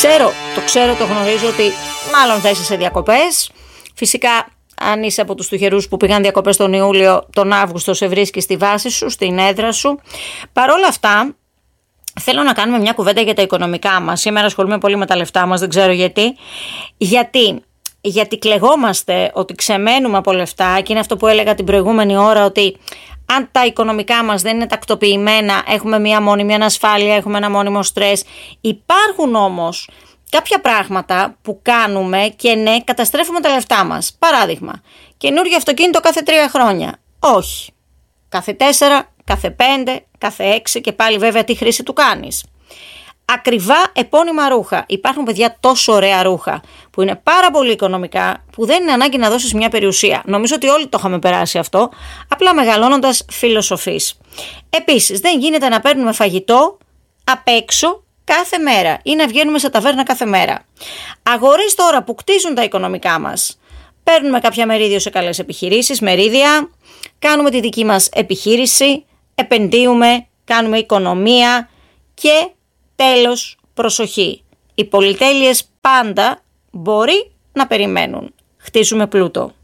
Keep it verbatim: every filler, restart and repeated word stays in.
Ξέρω, το ξέρω, το γνωρίζω ότι μάλλον θα είσαι σε διακοπές. Φυσικά, αν είσαι από τους τυχερούς που πήγαν διακοπές τον Ιούλιο, τον Αύγουστο σε βρίσκεις στη βάση σου, στην έδρα σου. Παρ' όλα αυτά, θέλω να κάνουμε μια κουβέντα για τα οικονομικά μας. Σήμερα ασχολούμαι πολύ με τα λεφτά μας, δεν ξέρω γιατί. Γιατί, γιατί κλαιγόμαστε ότι ξεμένουμε από λεφτά και είναι αυτό που έλεγα την προηγούμενη ώρα, ότι αν τα οικονομικά μας δεν είναι τακτοποιημένα, έχουμε μια μόνιμη ανασφάλεια, έχουμε ένα μόνιμο στρες. Υπάρχουν όμως κάποια πράγματα που κάνουμε και ναι, καταστρέφουμε τα λεφτά μας. Παράδειγμα, καινούργιο αυτοκίνητο κάθε τρία χρόνια. Όχι. Κάθε τέσσερα, κάθε πέντε, κάθε έξι και πάλι βέβαια τι χρήση του κάνεις. Ακριβά επώνυμα ρούχα. Υπάρχουν, παιδιά, τόσο ωραία ρούχα που είναι πάρα πολύ οικονομικά, που δεν είναι ανάγκη να δώσεις μια περιουσία. Νομίζω ότι όλοι το είχαμε περάσει αυτό, απλά μεγαλώνοντας φιλοσοφείς. Επίσης, δεν γίνεται να παίρνουμε φαγητό απ' έξω κάθε μέρα ή να βγαίνουμε σε ταβέρνα κάθε μέρα. Αγορείς τώρα που κτίζουν τα οικονομικά μας, παίρνουμε κάποια μερίδιο σε καλές επιχειρήσεις, μερίδια, κάνουμε τη δική μας επιχείρηση, επενδύουμε, κάνουμε οικονομία και τέλος, προσοχή. Οι πολυτέλειες πάντα μπορεί να περιμένουν. Χτίζουμε πλούτο.